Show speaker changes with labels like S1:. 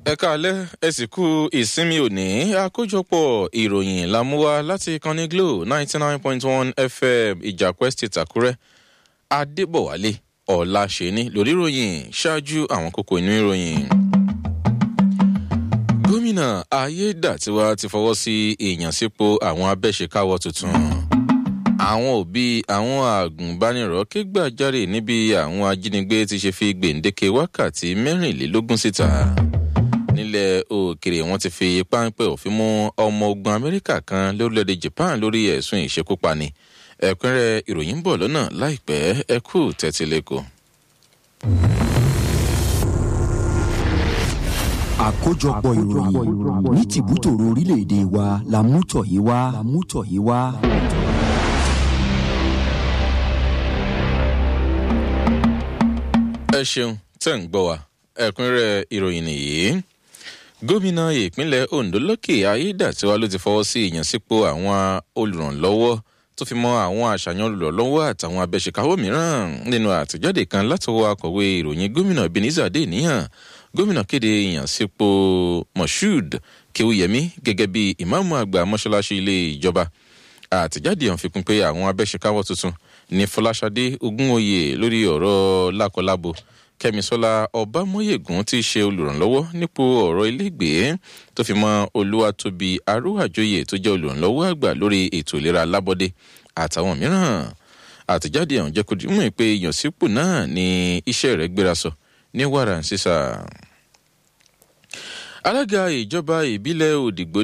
S1: ẹ káalẹ́ ẹ sì kú ìsinmi òní àkójọpọ̀ ìròyìn lámúwá láti ìkànnì Glo 99.1 FM ìjàpẹ́ state Àkúrẹ́ Adébọ̀wálé Ọláṣẹ́ni lórí ìròyìn ṣáájú àwọn kókó inú ìròyìn. Gómìnà Ayédàtiwá ti fọwọ́ sí ìyànsípò àwọn abẹ́ṣekáwọ́ tuntun. Àwọn òbí àwọn àgùnbánirọ̀ ké gbàjarè níbi àwọn ajínigbé ti ṣe fi gbèǹdéke wákàtí 24 síta. Nílẹ̀ òkèrè wọ́n ti fi páńpẹ́ òfin mú ọmọ ogun Amẹ́ríkà kan lórílẹ̀‐èdè Japan lórí ẹ̀sùn ìṣekúpani. Ẹ̀kúnrẹ́rẹ́ ìròyìn ń bọ̀ lọ́nà láìpẹ́ ẹ kú tẹ́tí lẹ́kọ̀ọ́.
S2: Àkójọpọ̀ ìròyìn ní tìbútòrò orílẹ̀-èdè wa la mú tọ̀ yìí wá.
S1: Ẹ ṣeun tẹ́ ń gbọ́ wa ẹ̀kúnrẹ́rẹ́ ìròyìn nìyí. Gómìnà ìpínlẹ̀ Ondo Lókè Ayédàtiwá ló ti fọwọ́ sí ìyànsípò àwọn olùrànlọ́wọ́ tó fi mọ́ àwọn àṣàyàn olùrànlọ́wọ́ àtàwọn abẹ́ṣekáwọ́ mìíràn nínú àtẹ̀jáde kan látọwọ́ akọ̀wé ìròyìn gómìnà Ebenezer Adéníyàn. Gómìnà kéde ìyànsípò Moshood Kéwúyẹmí gẹ́gẹ́ bí ìmáàmù àgbà mọ́ṣáláṣí ilé ìjọba. Àtẹ̀jáde ọ̀hún fi kún pé àwọn abẹ́ṣekáwọ́ tuntun ní Fọláṣadé Ogúnwòye lórí ọ̀rọ̀ lákọlábo, Kẹ́misọ́lá Ọbámọ́yègún tí í ṣe olùrànlọ́wọ́ nípò ọ̀rọ̀ ilégbèé tó fi mọ́ Olúwatóbi Arúwàjòyè tó jẹ́ olùrànlọ́wọ́ àgbà lórí ètò ìlera lábọ́dé àtàwọn mìíràn. Àtẹ̀jáde ọ̀hún jẹ́ kó di mọ̀ pé ìyànsípò náà ní iṣẹ́ rẹ̀ gbéra sọ ní wàrà ń sísà. Alága ìjọba ìbílẹ̀ Òdìgbò